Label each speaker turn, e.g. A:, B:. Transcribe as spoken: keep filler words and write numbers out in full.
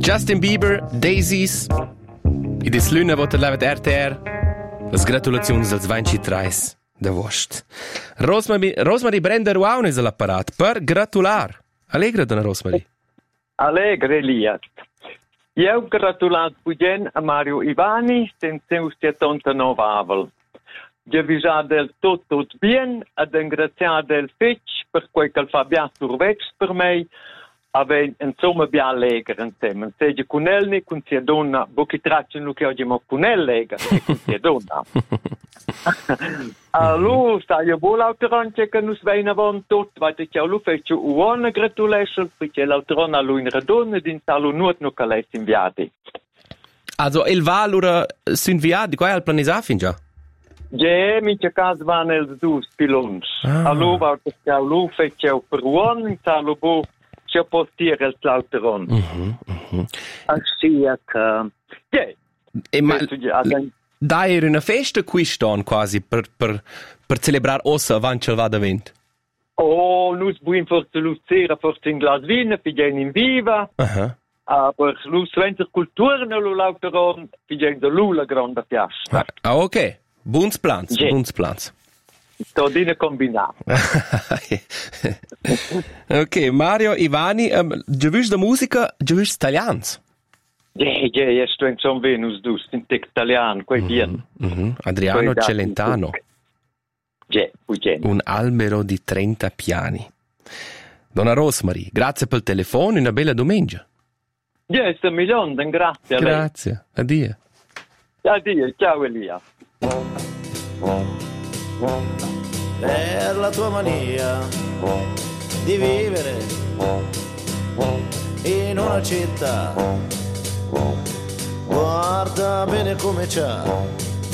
A: Justin Bieber, Daisies. I dis luna vota levet R T R. Las gratulaziuns als ventitreis da vost. Rosmarie, Rosmarie Brenda Ruaun is all'apparat per gratular. Allegra, donna Rosmarie.
B: Allegra, Elias. Io gratulat pugen a Mario Ivani, senza settantanove avel. Io visà del tot tot bien, ad ingraziare del fetch per quel che fa bien survex per me, ave insomma bien allegra insieme. Se con elni, con sia donna, bo che tracciano lo che oggi mo con ellega, con sia donna. Allora, sta io buon l'autoron che nus vein avon tot, vate che lo fece una gratulation, perché l'autoron a lui in radone, din salo nuot no calais inviati.
A: Also, il va allora su inviati, qua è al planisafin già?
B: Ja, in mia casa vanno els dus pilons.
A: Ah.
B: Allora, perché lo fece per uno, in salo bo, c'è postire il l'autoron.
A: Mhm, mhm.
B: Assia che... Ja.
A: E ma... Dai, era una festa qui ston quasi per, per, per celebrar ossa avanti che vada vent.
B: Oh, nus buin forse lucera, forse in glas vino, pigen in viva.
A: Uh-huh.
B: Aber lus venzer cultura nello l'autoron, pigen de lula grande fiasta.
A: Ah, ah, ok. Buons plans,
B: Yeah.
A: buons plans.
B: Todine combinato.
A: Ok, Mario Ivani, um, già visto la musica, già visto italians?
B: Ja, ja, ja, sto in son Venus dus, in tec italiano, quei bien.
A: Mhm. Adriano
B: Quei dati
A: Celentano,
B: Ja, pugen.
A: un albero di trenta piani. Donna Rosmarie, grazie per il telefono e una bella domenica.
B: Ja, è un milione, grazie a lei.
A: Grazie, addio.
B: Addio, ciao Elia.
C: Per la tua mania di vivere in una città, guarda bene come c'ha